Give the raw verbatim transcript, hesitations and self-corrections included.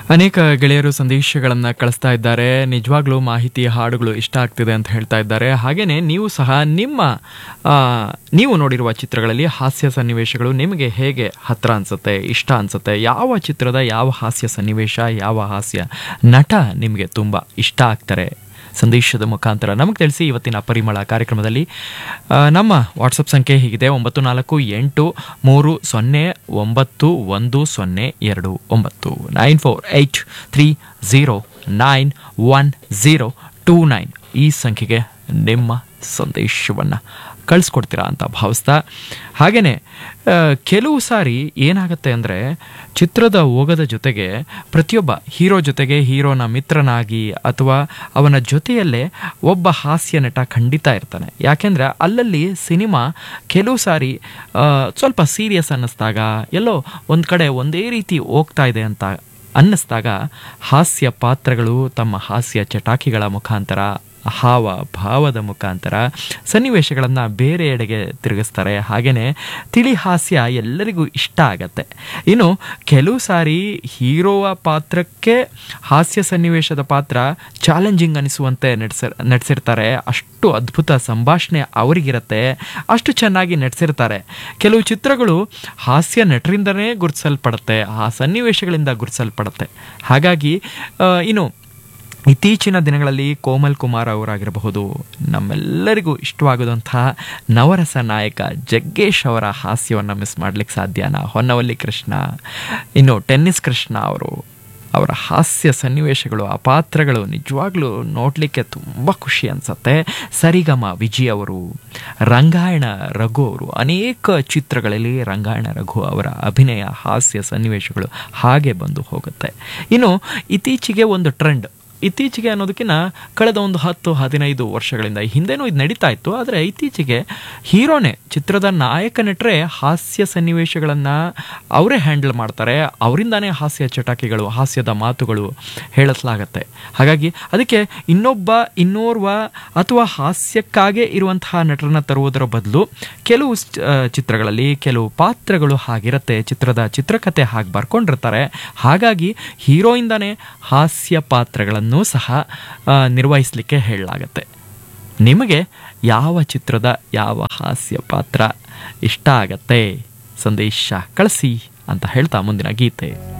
ಅನೇಕ ಗೆಳೆಯರು ಸಂದೇಶಗಳನ್ನು ಕಳಿಸ್ತಾ ಇದ್ದಾರೆ. ನಿಜವಾಗ್ಲೂ ಮಾಹಿತಿ ಹಾಡುಗಳು ಇಷ್ಟ ಆಗ್ತಿದೆ ಅಂತ ಹೇಳ್ತಾ ಇದ್ದಾರೆ. ಹಾಗೆಯೇ ನೀವು ಸಹ ನಿಮ್ಮ ಆ, ನೀವು ನೋಡಿರುವ ಚಿತ್ರಗಳಲ್ಲಿ ಹಾಸ್ಯ ಸನ್ನಿವೇಶಗಳು ನಿಮಗೆ ಹೇಗೆ ಹತ್ರ ಅನಿಸುತ್ತೆ, ಇಷ್ಟ ಅನಿಸುತ್ತೆ, ಯಾವ ಚಿತ್ರದ ಯಾವ ಹಾಸ್ಯ ಸನ್ನಿವೇಶ, ಯಾವ ಹಾಸ್ಯ ನಟ ನಿಮಗೆ ತುಂಬ ಇಷ್ಟ ಆಗ್ತಾರೆ, ಸಂದೇಶದ ಮುಖಾಂತರ ನಮಗೆ ತಿಳಿಸಿ. ಇವತ್ತಿನ ಪರಿಮಳ ಕಾರ್ಯಕ್ರಮದಲ್ಲಿ ಆ, ನಮ್ಮ ವಾಟ್ಸಪ್ ಸಂಖ್ಯೆ ಹೀಗಿದೆ: ಒಂಬತ್ತು ನಾಲ್ಕು ಎಂಟು ಮೂರು ಸೊನ್ನೆ ಒಂಬತ್ತು ಒಂದು ಸೊನ್ನೆ ಎರಡು ಒಂಬತ್ತು nine four eight three zero nine one zero two nine ಈ ಸಂಖ್ಯೆಗೆ ನಿಮ್ಮ ಸಂದೇಶವನ್ನು ಕಳಿಸ್ಕೊಡ್ತೀರಾ ಅಂತ ಭಾವಿಸ್ತಾ, ಹಾಗೆಯೇ ಕೆಲವು ಸಾರಿ ಏನಾಗುತ್ತೆ ಅಂದರೆ ಚಿತ್ರದ ಓಗದ ಜೊತೆಗೆ ಪ್ರತಿಯೊಬ್ಬ ಹೀರೋ ಜೊತೆಗೆ ಹೀರೋನ ಮಿತ್ರನಾಗಿ ಅಥವಾ ಅವನ ಜೊತೆಯಲ್ಲೇ ಒಬ್ಬ ಹಾಸ್ಯ ನಟ ಖಂಡಿತ ಇರ್ತಾನೆ. ಯಾಕೆಂದರೆ ಅಲ್ಲಲ್ಲಿ ಸಿನಿಮಾ ಕೆಲವು ಸಾರಿ ಆ, ಸ್ವಲ್ಪ ಸೀರಿಯಸ್ ಅನ್ನಿಸ್ದಾಗ, ಎಲ್ಲೋ ಒಂದು ಕಡೆ ಒಂದೇ ರೀತಿ ಹೋಗ್ತಾ ಇದೆ ಅಂತ ಅನ್ನಿಸ್ದಾಗ ಹಾಸ್ಯ ಪಾತ್ರಗಳು ತಮ್ಮ ಹಾಸ್ಯ ಚಟಾಕಿಗಳ ಮುಖಾಂತರ, ಹಾವ ಭಾವದ ಮುಖಾಂತರ ಸನ್ನಿವೇಶಗಳನ್ನು ಬೇರೆ ಎಡೆಗೆ ತಿರುಗಿಸ್ತಾರೆ. ಹಾಗೆಯೇ ತಿಳಿ ಹಾಸ್ಯ ಎಲ್ಲರಿಗೂ ಇಷ್ಟ ಆಗತ್ತೆ. ಇನ್ನು ಕೆಲವು ಸಾರಿ ಹೀರೋವ ಪಾತ್ರಕ್ಕೆ ಹಾಸ್ಯ ಸನ್ನಿವೇಶದ ಪಾತ್ರ ಚಾಲೆಂಜಿಂಗ್ ಅನಿಸುವಂತೆ ನಡ್ಸ ನಡ್ಸಿರ್ತಾರೆ. ಅಷ್ಟು ಅದ್ಭುತ ಸಂಭಾಷಣೆ ಅವರಿಗಿರುತ್ತೆ, ಅಷ್ಟು ಚೆನ್ನಾಗಿ ನಡ್ಸಿರ್ತಾರೆ. ಕೆಲವು ಚಿತ್ರಗಳು ಹಾಸ್ಯ ನಟರಿಂದನೇ ಗುರುತಿಸಲ್ಪಡುತ್ತೆ, ಆ ಸನ್ನಿವೇಶಗಳಿಂದ ಗುರುತಿಸಲ್ಪಡುತ್ತೆ. ಹಾಗಾಗಿ ಆ, ಇನ್ನು ಇತ್ತೀಚಿನ ದಿನಗಳಲ್ಲಿ ಕೋಮಲ್ ಕುಮಾರ್ ಅವರಾಗಿರಬಹುದು, ನಮ್ಮೆಲ್ಲರಿಗೂ ಇಷ್ಟವಾಗುವಂತಹ ನವರಸ ನಾಯಕ ಜಗ್ಗೇಶ್ ಅವರ ಹಾಸ್ಯವನ್ನು ಮಿಸ್ ಮಾಡಲಿಕ್ಕೆ ಸಾಧ್ಯನಾ? ಹೊನ್ನವಲ್ಲಿ ಕೃಷ್ಣ, ಇನ್ನು ಟೆನ್ನಿಸ್ ಕೃಷ್ಣ ಅವರು, ಅವರ ಹಾಸ್ಯ ಸನ್ನಿವೇಶಗಳು, ಆ ಪಾತ್ರಗಳು ನಿಜವಾಗ್ಲೂ ನೋಡಲಿಕ್ಕೆ ತುಂಬ ಖುಷಿ ಅನಿಸುತ್ತೆ. ಸರಿಗಮ ವಿಜಯ್ ಅವರು, ರಂಗಾಯಣ ರಘು ಅವರು, ಅನೇಕ ಚಿತ್ರಗಳಲ್ಲಿ ರಂಗಾಯಣ ರಘು ಅವರ ಅಭಿನಯ, ಹಾಸ್ಯ ಸನ್ನಿವೇಶಗಳು ಹಾಗೆ ಬಂದು ಹೋಗುತ್ತೆ. ಇನ್ನು ಇತ್ತೀಚೆಗೆ ಒಂದು ಟ್ರೆಂಡ್, ಇತ್ತೀಚೆಗೆ ಅನ್ನೋದಕ್ಕಿಂತ ಕಳೆದ ಒಂದು ಹತ್ತು ಹದಿನೈದು ವರ್ಷಗಳಿಂದ, ಹಿಂದೆನೂ ಇದು ನಡೀತಾ ಇತ್ತು, ಆದರೆ ಇತ್ತೀಚೆಗೆ ಹೀರೋನೇ, ಚಿತ್ರದ ನಾಯಕ ನಟರೇ ಹಾಸ್ಯ ಸನ್ನಿವೇಶಗಳನ್ನು ಅವರೇ ಹ್ಯಾಂಡಲ್ ಮಾಡ್ತಾರೆ. ಅವರಿಂದಾನೇ ಹಾಸ್ಯ ಚಟಾಕಿಗಳು, ಹಾಸ್ಯದ ಮಾತುಗಳು ಹೇಳಿಸಲಾಗತ್ತೆ. ಹಾಗಾಗಿ ಅದಕ್ಕೆ ಇನ್ನೊಬ್ಬ ಇನ್ನೋರ್ವ ಅಥವಾ ಹಾಸ್ಯಕ್ಕಾಗೇ ಇರುವಂತಹ ನಟರನ್ನ ತರುವುದರ ಬದಲು ಕೆಲವು ಚಿತ್ರಗಳಲ್ಲಿ ಕೆಲವು ಪಾತ್ರಗಳು ಹಾಗಿರುತ್ತೆ, ಚಿತ್ರದ ಚಿತ್ರಕಥೆ ಹಾಗೆ ಬರ್ಕೊಂಡಿರ್ತಾರೆ. ಹಾಗಾಗಿ ಹೀರೋಯಿಂದಾನೇ ಹಾಸ್ಯ ಪಾತ್ರಗಳನ್ನು ಸಹ ನಿರ್ವಹಿಸಲಿಕ್ಕೆ ಹೇಳಲಾಗತ್ತೆ. ನಿಮಗೆ ಯಾವ ಚಿತ್ರದ ಯಾವ ಹಾಸ್ಯ ಪಾತ್ರ ಇಷ್ಟ ಆಗತ್ತೆ? ಸಂದೇಶ ಕಳಿಸಿ ಅಂತ ಹೇಳ್ತಾ ಮುಂದಿನ ಗೀತೆ